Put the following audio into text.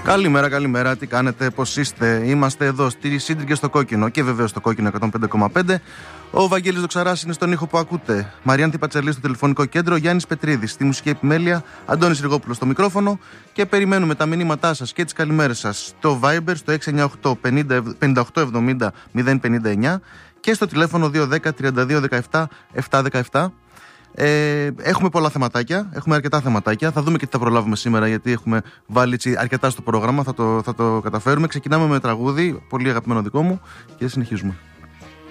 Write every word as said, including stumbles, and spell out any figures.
Καλημέρα, καλημέρα. Τι κάνετε, πώς είστε? Είμαστε εδώ στη Σύντρη και στο Κόκκινο και βεβαίως στο Κόκκινο εκατόν πέντε κόμμα πέντε. Ο Βαγγέλης Δοξαράς είναι στον ήχο που ακούτε. Μαριάννη Πατσελή στο τηλεφωνικό κέντρο. Γιάννης Πετρίδης στη μουσική επιμέλεια. Αντώνης Ριγόπουλος στο μικρόφωνο. Και περιμένουμε τα μηνύματά σας και τις καλημέρες σας στο Viber στο έξι εννιά οκτώ πενήντα οκτώ εβδομήντα μηδέν πενήντα εννιά και στο τηλέφωνο δύο ένα μηδέν τριάντα δύο δεκαεπτά επτακόσια δεκαεπτά. Ε, έχουμε πολλά θεματάκια, έχουμε αρκετά θεματάκια. Θα δούμε και τι θα προλάβουμε σήμερα, γιατί έχουμε βάλει έτσι αρκετά στο πρόγραμμα. Θα το, θα το καταφέρουμε. Ξεκινάμε με τραγούδι, πολύ αγαπημένο δικό μου, και συνεχίζουμε.